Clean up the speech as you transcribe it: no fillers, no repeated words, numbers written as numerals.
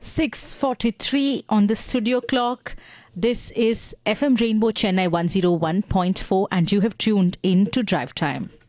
6:43 on the studio clock. This is FM Rainbow Chennai 101.4 and you have tuned in to Drive Time.